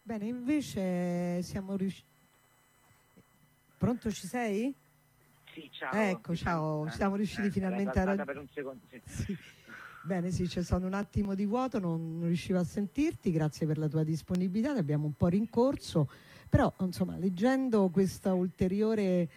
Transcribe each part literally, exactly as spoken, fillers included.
Bene, invece siamo riusciti... Pronto, ci sei? Sì, ciao. Ecco, ciao, siamo riusciti eh, finalmente a raggiungere... per un secondo, sì. Sì. Bene, sì, c'è stato un attimo di vuoto, non, non riuscivo a sentirti, grazie per la tua disponibilità, ti abbiamo un po' rincorso, però insomma, leggendo questo ulteriore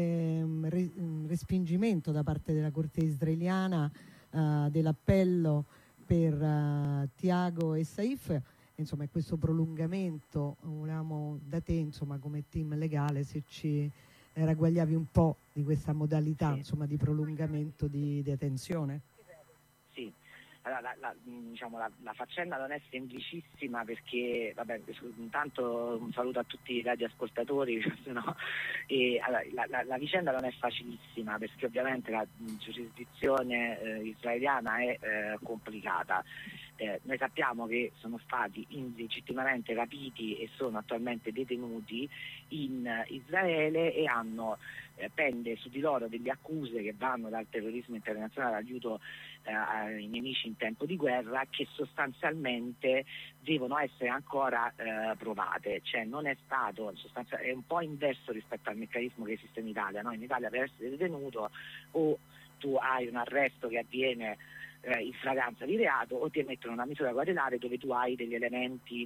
ehm, re, respingimento da parte della Corte israeliana eh, dell'appello per uh, Tiago e Saif, insomma, questo prolungamento, volevamo da te, insomma, come team legale, se ci ragguagliavi un po' di questa modalità, Sì. insomma, di prolungamento di detenzione. Sì, allora, la, la, diciamo, la, la faccenda non è semplicissima perché, vabbè, intanto un saluto a tutti i radioascoltatori, no? E, allora, la, la, la vicenda non è facilissima perché ovviamente la giurisdizione eh, israeliana è eh, complicata. Eh, noi sappiamo che sono stati illegittimamente rapiti e sono attualmente detenuti in Israele e hanno eh, pende su di loro delle accuse che vanno dal terrorismo internazionale all'aiuto eh, ai nemici in tempo di guerra, che sostanzialmente devono essere ancora eh, provate, cioè non è stato è un po' inverso rispetto al meccanismo che esiste in Italia, no? In Italia per essere detenuto o tu hai un arresto che avviene eh, in flagranza di reato o ti mettono una misura cautelare dove tu hai degli elementi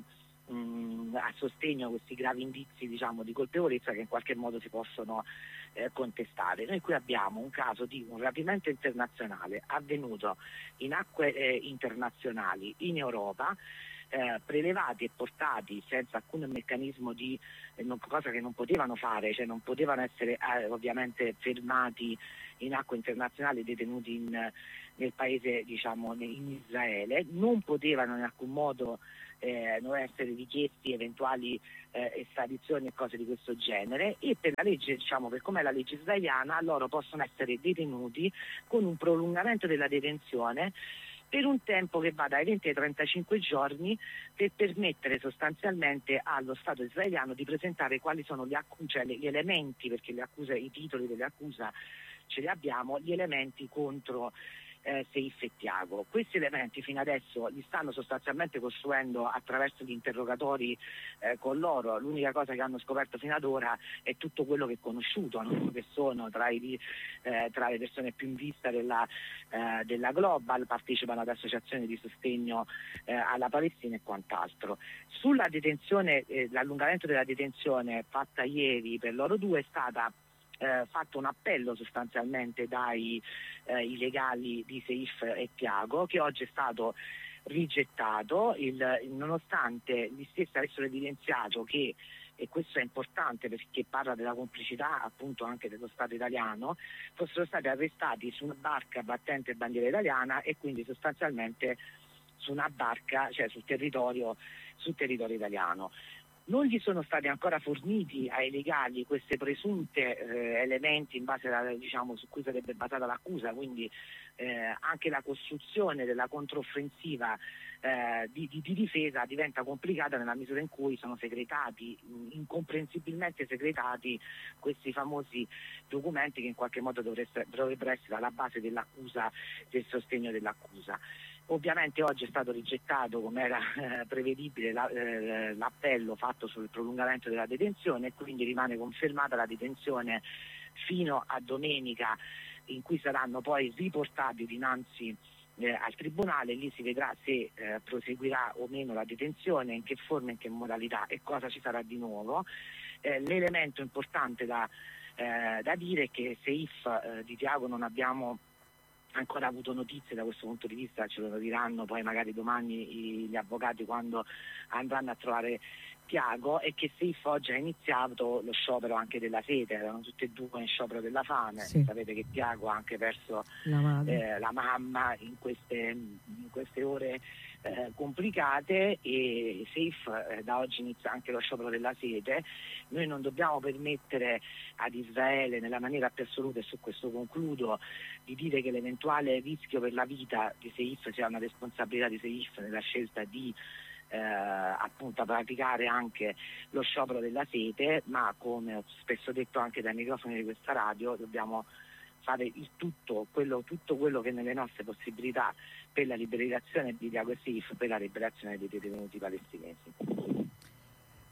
mh, a sostegno, questi gravi indizi, diciamo, di colpevolezza che in qualche modo si possono eh, contestare. Noi qui abbiamo un caso di un rapimento internazionale avvenuto in acque eh, internazionali in Europa, Eh, prelevati e portati senza alcun meccanismo di eh, non, cosa che non potevano fare, cioè non potevano essere eh, ovviamente fermati in acque internazionali, detenuti in, nel paese, diciamo in Israele, non potevano in alcun modo eh, non essere richiesti eventuali eh, estradizioni e cose di questo genere, e per la legge, diciamo per com'è la legge israeliana, loro possono essere detenuti con un prolungamento della detenzione per un tempo che va dai venti ai trentacinque giorni, per permettere sostanzialmente allo Stato israeliano di presentare quali sono gli, accu- cioè gli elementi, perché le accuse, i titoli delle accuse ce li abbiamo, gli elementi contro eh, Saif e Tiago. Questi elementi fino adesso li stanno sostanzialmente costruendo attraverso gli interrogatori eh, con loro. L'unica cosa che hanno scoperto fino ad ora è tutto quello che è conosciuto, no? Che sono tra, i, eh, tra le persone più in vista della, eh, della Global, partecipano ad associazioni di sostegno eh, alla Palestina e quant'altro. Sulla detenzione, eh, l'allungamento della detenzione fatta ieri per loro due è stata Eh, fatto un appello sostanzialmente dai eh, i legali di Saif e Tiago, che oggi è stato rigettato, il, nonostante gli stessi avessero evidenziato che, e questo è importante perché parla della complicità appunto anche dello Stato italiano, fossero stati arrestati su una barca battente bandiera italiana e quindi sostanzialmente su una barca, cioè sul territorio, sul territorio italiano. Non gli sono stati ancora forniti ai legali queste presunte eh, elementi in base a, diciamo, su cui sarebbe basata l'accusa, quindi eh, anche la costruzione della controffensiva eh, di, di, di difesa diventa complicata nella misura in cui sono segretati, incomprensibilmente segretati, questi famosi documenti che in qualche modo dovrebbero essere alla base dell'accusa, del sostegno dell'accusa. Ovviamente oggi è stato rigettato, come era eh, prevedibile, la, eh, l'appello fatto sul prolungamento della detenzione, e quindi rimane confermata la detenzione fino a domenica, in cui saranno poi riportati dinanzi eh, al tribunale. Lì si vedrà se eh, proseguirà o meno la detenzione, in che forma, in che modalità e cosa ci sarà di nuovo. Eh, l'elemento importante da, eh, da dire è che Saif eh, di Tiago non abbiamo ancora avuto notizie da questo punto di vista, ce lo diranno poi magari domani gli avvocati quando andranno a trovare Tiago, e che Saif oggi ha iniziato lo sciopero anche della sete, erano tutti e due in sciopero della fame. Sì. Sapete che Tiago ha anche perso la, eh, la mamma in queste, in queste ore eh, complicate, e Saif eh, da oggi inizia anche lo sciopero della sete. Noi non dobbiamo permettere ad Israele, nella maniera più assoluta, e su questo concludo, di dire che l'eventuale rischio per la vita di Saif sia una responsabilità di Saif nella scelta di eh, appunto praticare anche lo sciopero della sete, ma come ho spesso detto anche dai microfoni di questa radio, dobbiamo fare il tutto quello, tutto quello che è nelle nostre possibilità per la liberazione di Tiago e Saif, per la liberazione dei detenuti palestinesi.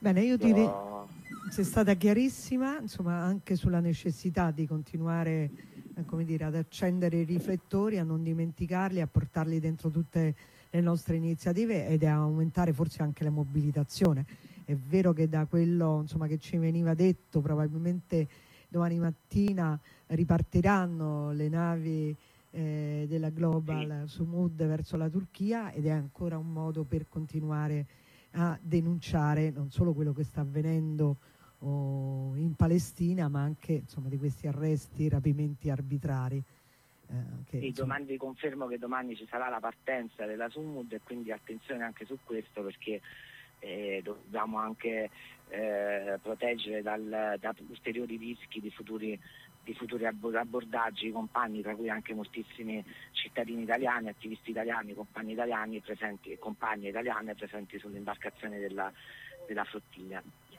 Bene, io ti ri- sei stata chiarissima, insomma, anche sulla necessità di continuare, eh, come dire, ad accendere i riflettori, a non dimenticarli, a portarli dentro tutte le nostre iniziative ed a aumentare forse anche la mobilitazione. È vero che da quello, insomma, che ci veniva detto, probabilmente domani mattina ripartiranno le navi eh, della Global Sì. su Mood verso la Turchia, ed è ancora un modo per continuare a denunciare non solo quello che sta avvenendo oh, in Palestina, ma anche, insomma, di questi arresti, rapimenti arbitrari. Eh, che, Sì, insomma... domani confermo che domani ci sarà la partenza della Sumud, e quindi attenzione anche su questo, perché eh, dobbiamo anche eh, proteggere dal, da ulteriori rischi di futuri, di futuri abbordaggi, compagni, tra cui anche moltissimi cittadini italiani, attivisti italiani, compagni italiani presenti, compagne italiane presenti sull'imbarcazione della, della flottiglia.